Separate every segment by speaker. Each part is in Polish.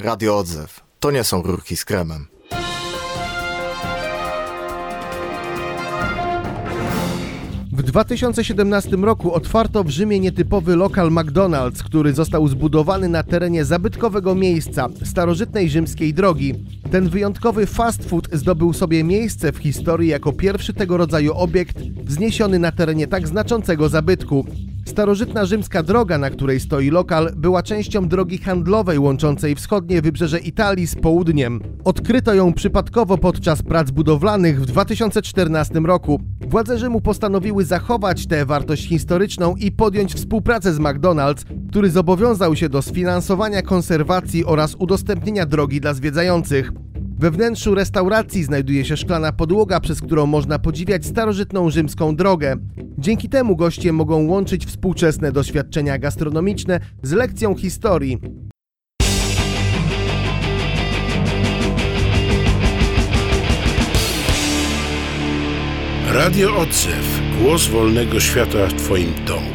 Speaker 1: Radio Odzew. To nie są rurki z kremem.
Speaker 2: W 2017 roku otwarto w Rzymie nietypowy lokal McDonald's, który został zbudowany na terenie zabytkowego miejsca, starożytnej rzymskiej drogi. Ten wyjątkowy fast food zdobył sobie miejsce w historii jako pierwszy tego rodzaju obiekt wzniesiony na terenie tak znaczącego zabytku. Starożytna rzymska droga, na której stoi lokal, była częścią drogi handlowej łączącej wschodnie wybrzeże Italii z południem. Odkryto ją przypadkowo podczas prac budowlanych w 2014 roku. Władze Rzymu postanowiły zachować tę wartość historyczną i podjąć współpracę z McDonald's, który zobowiązał się do sfinansowania konserwacji oraz udostępnienia drogi dla zwiedzających. We wnętrzu restauracji znajduje się szklana podłoga, przez którą można podziwiać starożytną rzymską drogę. Dzięki temu goście mogą łączyć współczesne doświadczenia gastronomiczne z lekcją historii.
Speaker 3: Radio Odzew. Głos wolnego świata w Twoim domu.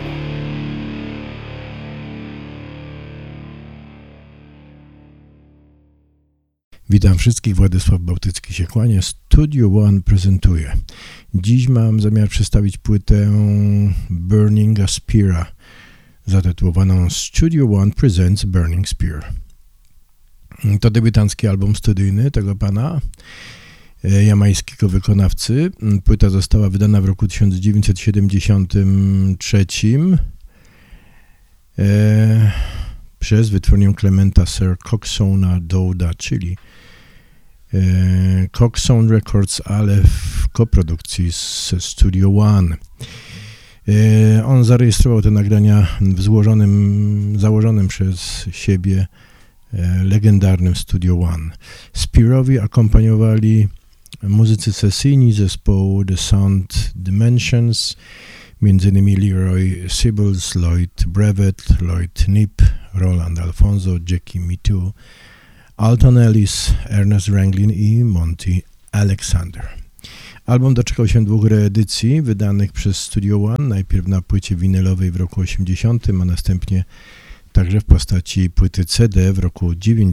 Speaker 4: Witam wszystkich, Władysław Bałtycki się kłania. Studio One prezentuje. Dziś mam zamiar przedstawić płytę Burning a Spear, zatytułowaną Studio One Presents Burning Spear. To debiutancki album studyjny tego pana, jamańskiego wykonawcy. Płyta została wydana w roku 1973 przez wytwórnię Clementa Sir Coxsona Douda, czyli Coxsone Records, ale w koprodukcji z Studio One. On zarejestrował te nagrania w założonym przez siebie legendarnym Studio One. Spearowi akompaniowali muzycy sesyjni zespołu The Sound Dimensions, m.in. Leroy Sibbles, Lloyd Brevet, Lloyd Knipp, Roland Alfonso, Jackie Mitu, Alton Ellis, Ernest Ranglin i Monty Alexander. Album doczekał się 2 reedycji wydanych przez Studio One, najpierw na płycie winylowej w roku 80, a następnie także w postaci płyty CD w roku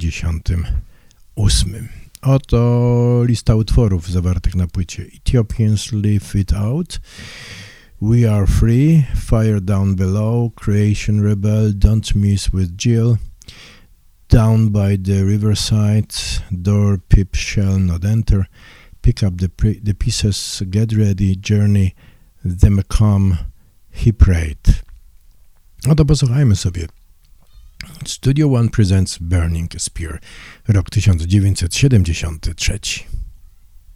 Speaker 4: 98. Oto lista utworów zawartych na płycie: Ethiopians Live It Out, We Are Free, Fire Down Below, Creation Rebel, Don't Mess with Jill, Down by the Riverside, Door Pip Shall Not Enter, Pick Up the Pieces, Get Ready, Journey, Them Come, He Prayed. No to posłuchajmy sobie. Studio One presents Burning Spear, rok 1973.